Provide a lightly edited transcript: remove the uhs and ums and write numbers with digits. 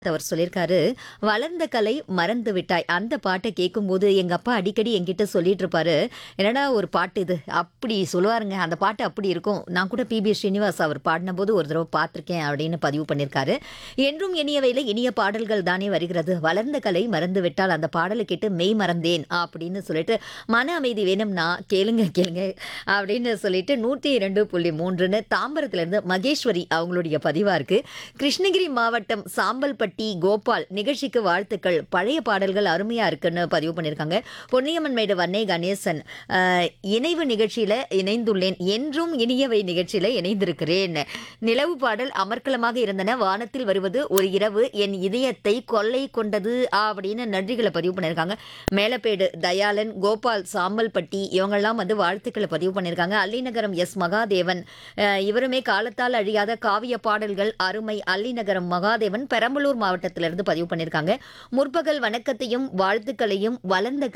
அவர் சொல்லியிருக்காரு, "வளர்ந்த கலை மறந்து விட்டாய்." அந்த பாட்ட கேட்கும்போது எங்க அப்பா அடிக்கடி என்கிட்ட சொல்லிட்டு இருப்பாரு. "என்னடா ஒரு பாட்டு இது." அப்படி சொல்லுவாருங்க. அந்த பாட்டு அப்படி இருக்கும். நான் கூட பி.பி. ஸ்ரீனிவாஸ் அவர் பாடுனபோது ஒரு தடவ பார்த்துருக்கேன் அப்படின்னு பதிவு பண்ணியிருக்காரு. என்றும் இனியவையில இனிய பாடல்கள் தானே வருகிறது. "வளர்ந்த கலை மறந்து விட்டால்" அந்த பாடல கேட்டு மெய் மறந்தேன் அப்படின்னு சொல்லிட்டு, மன அமைதி வேணும்னா கேளுங்க கேளுங்க அப்படின்னு சொல்லிட்டு 102.3ன்னு தாம்பரத்திலிருந்து மகேஸ்வரி அவங்களுடைய பதிவா இருக்கு. கிருஷ்ணகிரி மாவட்டம் சாம்பல்பட்டி கோபால் நிகழ்ச்சிக்கு வாழ்த்துக்கள். பழைய பாடல்கள் அருமையா இருக்குன்னு பதிவு பண்ணியிருக்காங்க. பொன்னியம்மன் மேடு வன்னே கணேசன் இணைவு நிகழ்ச்சியில இணைந்துள்ளேன். என்றும் இனியவை நிகழ்ச்சியில இணைந்திருக்கிறேன். நிலவு பாடல் அமர்க்கலமாக இருந்தன. வானத்தில் வருவது ஒரு இரவு என் இதயத்தை கொள்ளை கொண்டது அப்படின்னு நன்றிகளை பதிவு பண்ணியிருக்காங்க. மேலப்பேடு தயாளன், கோபால் சாம்பல்பட்டி இவங்கெல்லாம் வந்து வாழ்த்துக்களை பதிவு பண்ணியிருக்காங்க. அல்லிநகரம் எஸ் மகாதேவன் இவருமே காலத்தால் அழியாத காவிய பாடல்கள் அருமை. அல்லிநகரம் மகாதேவன் பெரம்பலூர் மாவட்டத்திலிருந்து பதிவு பண்ணியிருக்காங்க. முற்பகல் வணக்கத்தையும் வாழ்த்துக்களையும் வளர்ந்த